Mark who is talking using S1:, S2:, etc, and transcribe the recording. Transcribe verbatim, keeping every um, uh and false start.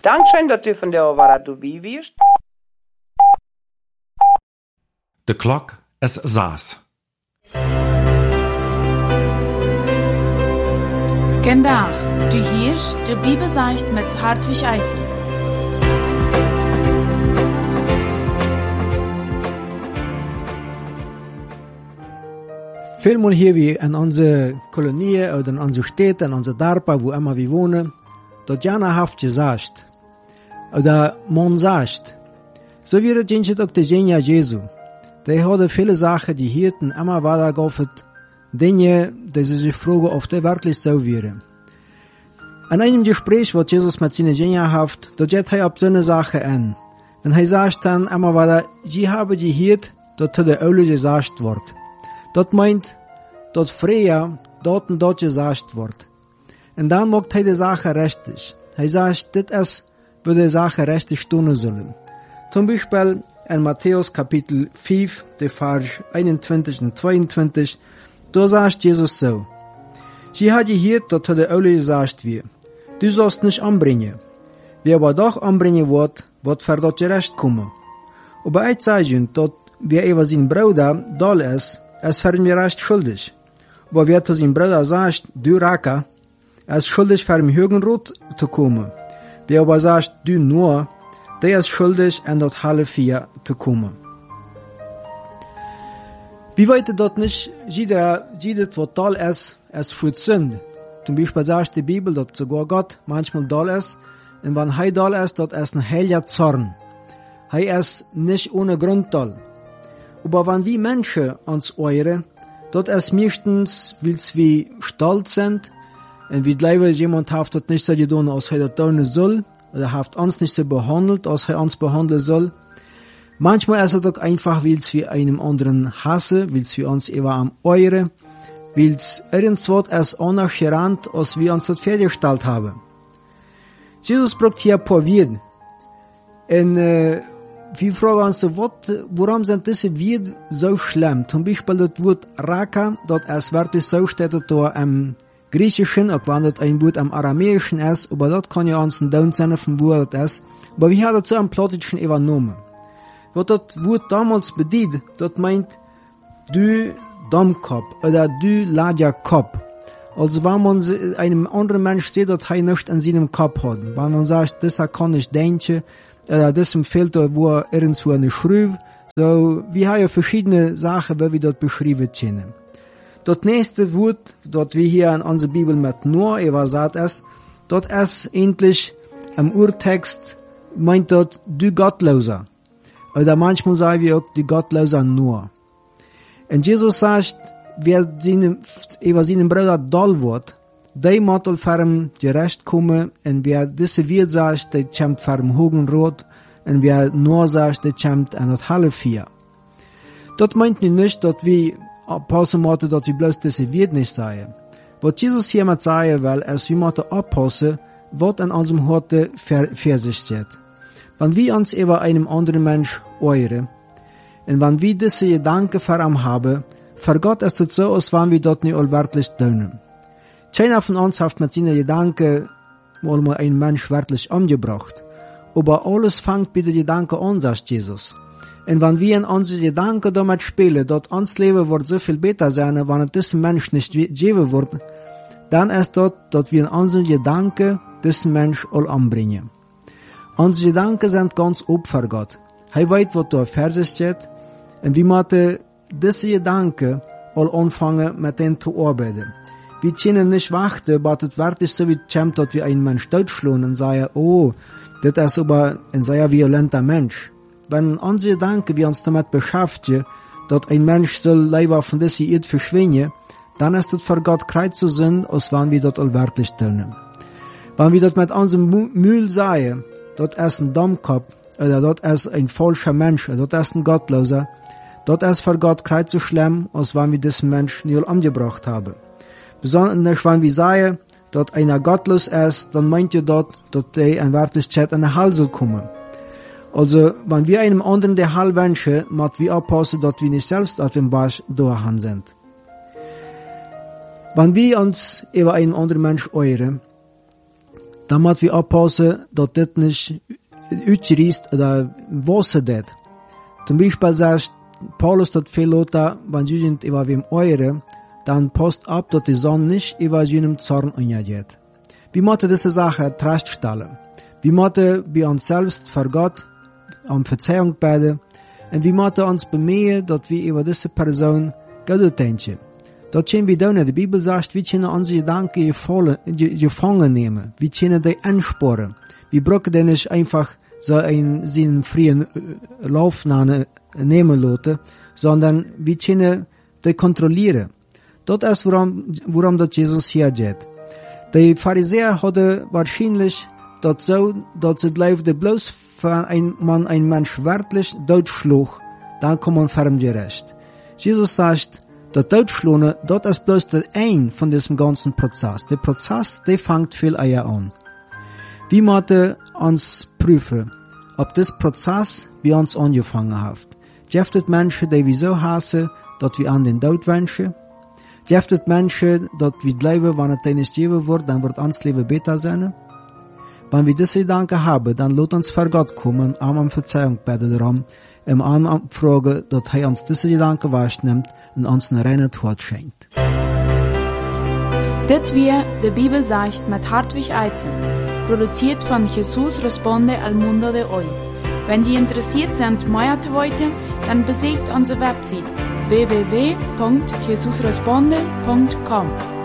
S1: Dankeschön, dass du von der war dabei wirst.
S2: De klok es saß.
S3: Gendag, du hierst de Bibel sagt mit Hartwig Eitzel.
S4: Vielmal hier wie in unsere Kolonie oder in unsere Städte, in unsere Dörfer, wo immer wir wohnen, dort jana haft gesagt, oder man sagt, so wie das auch der Genia Jesu. Die hadden viele Sachen, die hielten immer weiter gaufet, Dinge, die sie sich fragen, ob der wirklich so wäre. In einem Gespräch, was Jesus mit seinen Jüngern haft, dort geht er auf so eine Sache an. Und er sagt dann immer weiter, sie haben die hielt, dort hat der Öle gesagt wird. Dort meint, dort früher, dort und dort gesagt wird. Und dann macht er die Sache richtig. Er sagt, das ist, wo die Sache richtig tun sollen. Zum Beispiel in Matthäus Kapitel fünf, der Vers einundzwanzig und zweiundzwanzig, da sagt Jesus so, sie hat gehört, dort hat der Öle gesagt wir, du sollst nicht anbringen. Wer aber doch anbringen wird, wird für dort gerecht kommen. Aber ich sage Ihnen, dort wer über seinen Bruder doll ist, es wird mir recht schuldig. Aber wer zu seinem Bruder sagt, du Raka, er ist schuldig für im Höhenrot zu kommen. Wer aber sagt, du nur, der ist schuldig, in dort Halle vier zu kommen. Wie weit dort nicht jeder, jeder, was toll ist, es führt Sünde. Zum Beispiel sagt die Bibel, dass sogar Gott manchmal doll ist, und wenn er doll ist, dort ist ein heiliger Zorn. Er ist nicht ohne Grund toll. Aber wenn wir Menschen uns eure, dort ist meistens, weil wir stolz sind, und wir glauben, jemand hat das nicht so getan, als er das tun soll, oder hat uns nicht so behandelt, als er uns behandeln soll. Manchmal ist es doch einfach, weil wir einem anderen hassen, weil wir uns über am eure, weil es irgendwas ist unerschirrend, als wir uns das vorgestellt haben. Jesus braucht hier ein paar Worte. Und, äh, wir fragen uns, wat, warum sind diese Worte so schlimm? Zum Beispiel das Wort Raka, das ist wirklich so steht da im Griechischen, auch wenn das ein Wort im Aramäischen ist, aber das kann ja uns ein Down sein vom Wort das ist. Aber wir haben das so im Plattdeutschen übernommen. Was das Wort damals bedeutet, das meint, du Dummkopf oder du Ladjakopf. Also wenn man einem anderen Mensch sieht, dass er nichts in seinem Kopf hat. Wenn man sagt, das kann ich denken, oder das fehlt da, wo er irgendwo eine Schrift. So, wir haben ja verschiedene Sachen, wie wir dort beschrieben können. Das nächste Wort, das wir hier in unserer Bibel mit nur übersetzt ist, das ist endlich im Urtext, meint dort, du Gottloser. Oder manchmal sagen wir auch, du Gottloser nur. Und Jesus sagt, wer seine, über seinen Bruder doll wird, der muss für ihn gerecht kommen, und wer diese Wort sagt, der kommt für den Hohen Rot, und wer nur sagt, der kommt an das Halle vier. Das meint nicht, dass wir aufpassen müssen, dass wir bloß diese Wort nicht sagen. Was Jesus hier mit sagen will, ist, wir müssen aufpassen, was in unserem Harte für sich steht. Wenn wir uns über einem anderen Mensch eure, und wenn wir diese Gedanken für ihn haben, für Gott ist es so, als wenn wir dort nicht allwörtlich tun. Keiner von uns hat mit seinen Gedanken mal einen Mensch wirklich umgebracht. Aber alles fängt bei den Gedanken an, sagt Jesus. Und wenn wir in unsere Gedanken damit spielen, dass uns Leben wird so viel besser sein, wenn es diesem Mensch nicht geben wird, dann ist das, dass wir in unseren Gedanken diesen Mensch all umbringen. Unsere Gedanken sind ganz ob für Gott. Er weiß, was da für sich steht, und wir müssen diese Gedanken all anfangen, mit denen zu arbeiten. Wir können nicht warten, bis es wirklich so weit kommt, dass wir einen Mensch totschlagen und sagen, oh, das ist aber ein sehr violenter Mensch. Wenn unsere Gedanken, wir uns damit beschäftigen, dass ein Mensch soll lieber von dieser Erde verschwinden, dann ist das für Gott kreuz zu sein, als wenn wir das allwörtlich tun. Wenn wir das mit unserem Mühl sagen, das ist ein Dummkopf, oder das ist ein falscher Mensch, oder das ist ein Gottloser, das ist für Gott kreuz so schlimm, als wenn wir diesen Menschen nicht umgebracht haben. Besonders wenn wir sagen, dass einer gottlos ist, dann meint ihr dort, dass der in Wirklichkeit in den Hall soll kommen. Also, wenn wir einem anderen den Hall wünschen, müssen wir aufpassen, dass wir nicht selbst auf dem Weg durchgegangen sind. Wenn wir uns über einen anderen Menschen eure, damit wir aufpassen, dass das nicht uitgeriest oder wasser det. Zum Beispiel sagt Paulus dat viel Leute, wenn jemand über wem eure, dann passt ab, dass die Sonne nicht über jenem Zorn angeht. Wir müssen diese Sache feststellen. Wir müssen bei uns selbst vor Gott um Verzeihung beten und wir müssen uns bemühen, dass wir über diese Person Gott denken. Das können wir tun. Die Bibel sagt, wir können unsere Gedanken gefangen nehmen. Wir können die ansporen. Wir brauchen die nicht einfach so einen, einen freien Lauf nehmen lassen, sondern wir können die kontrollieren. Das ist, worum, worum das Jesus hier geht. Die Pharisäer hatten wahrscheinlich das so, dass sie glaubten, bloß wenn ein Mann ein Mensch wirklich totschlug, dann kommt man ferm gerecht. Jesus sagt, das Totschlagen, das ist bloß der ein von diesem ganzen Prozess. Der Prozess, der fängt viel eher an. Wir müssen uns prüfen, ob das Prozess bei uns angefangen hat. Gibt es Menschen, die wir so hassen, dass wir an den Tod wünschen? Gibt es Menschen, dass wir glauben, wenn es nicht geben wird, dann wird uns Leben besser sein? Wenn wir diese Gedanken haben, dann lasst uns vor Gott kommen, um um Verzeihung beten darum, um um fragen, dass er uns diese Gedanken wahrnimmt und uns eine reine Tod schenkt.
S3: Das wir die Bibel sagt mit Hartwig Eizen, produziert von Jesus Responde al Mundo de Hoy. Wenn Sie interessiert sind, mehr zu wissen, dann besucht unsere Website w w w punkt jesus responde punkt com.